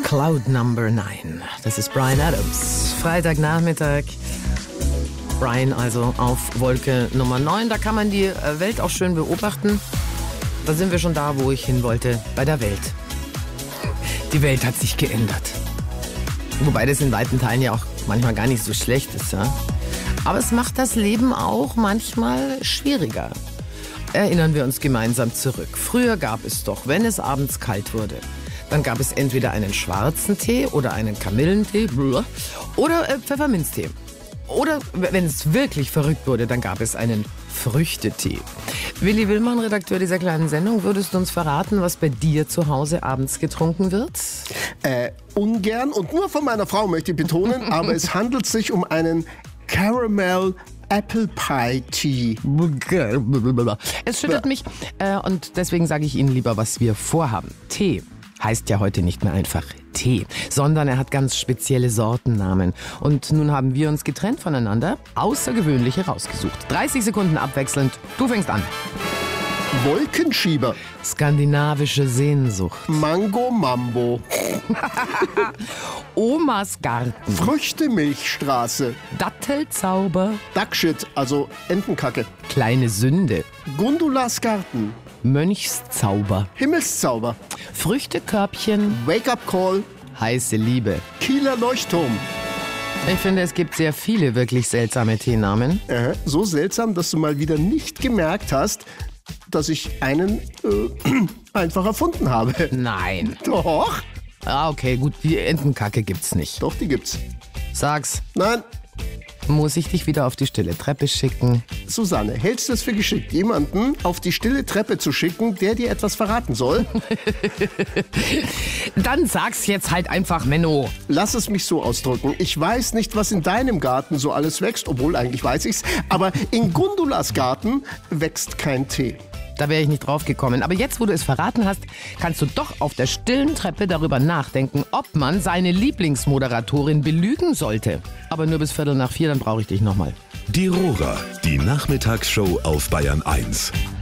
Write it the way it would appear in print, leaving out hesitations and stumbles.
Cloud Number 9. Das ist Bryan Adams. Freitagnachmittag. Bryan also auf Wolke Nummer 9. Da kann man die Welt auch schön beobachten. Da sind wir schon da, wo ich hin wollte, bei der Welt. Die Welt hat sich geändert. Wobei das in weiten Teilen ja auch manchmal gar nicht so schlecht ist. Ja? Aber es macht das Leben auch manchmal schwieriger. Erinnern wir uns gemeinsam zurück. Früher gab es doch, wenn es abends kalt wurde, dann gab es entweder einen schwarzen Tee oder einen Kamillentee oder Pfefferminztee. Oder wenn es wirklich verrückt wurde, dann gab es einen Früchtetee. Willi Willmann, Redakteur dieser kleinen Sendung, würdest du uns verraten, was bei dir zu Hause abends getrunken wird? Ungern und nur von meiner Frau möchte ich betonen, aber es handelt sich um einen Caramel Apple Pie Tea. Es schüttelt mich und deswegen sage ich Ihnen lieber, was wir vorhaben. Tee heißt ja heute nicht mehr einfach Tee, sondern er hat ganz spezielle Sortennamen. Und nun haben wir uns getrennt voneinander außergewöhnliche rausgesucht. 30 Sekunden abwechselnd. Du fängst an. Wolkenschieber. Skandinavische Sehnsucht. Mango Mambo. Omas Garten. Früchtemilchstraße. Dattelzauber. Duckshit, also Entenkacke. Kleine Sünde. Gundulas Garten. Mönchszauber. Himmelszauber. Früchtekörbchen. Wake-up Call. Heiße Liebe. Kieler Leuchtturm. Ich finde, es gibt sehr viele wirklich seltsame Teenamen. So seltsam, dass du mal wieder nicht gemerkt hast, dass ich einen einfach erfunden habe. Nein. Doch. Ah, okay, gut, die Entenkacke gibt's nicht. Doch, die gibt's. Sag's. Nein. Muss ich dich wieder auf die stille Treppe schicken? Susanne, hältst du es für geschickt, jemanden auf die stille Treppe zu schicken, der dir etwas verraten soll? Dann sag's jetzt halt einfach, Menno. Lass es mich so ausdrücken. Ich weiß nicht, was in deinem Garten so alles wächst, obwohl eigentlich weiß ich's. Aber in Gundulas Garten wächst kein Tee. Da wäre ich nicht drauf gekommen. Aber jetzt, wo du es verraten hast, kannst du doch auf der stillen Treppe darüber nachdenken, ob man seine Lieblingsmoderatorin belügen sollte. Aber nur bis 3:45, dann brauche ich dich nochmal. Die Rohrer, die Nachmittagsshow auf Bayern 1.